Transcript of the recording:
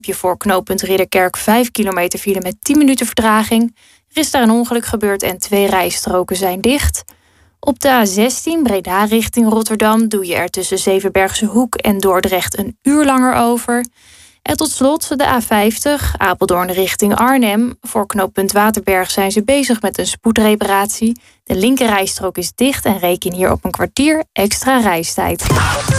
Heb je voor knooppunt Ridderkerk 5 kilometer file met 10 minuten vertraging. Er is daar een ongeluk gebeurd en 2 rijstroken zijn dicht. Op de A16 Breda richting Rotterdam doe je er tussen Zevenbergse Hoek en Dordrecht een uur langer over. En tot slot de A50 Apeldoorn richting Arnhem. Voor knooppunt Waterberg zijn ze bezig met een spoedreparatie. De linkerrijstrook is dicht en reken hier op een kwartier extra reistijd.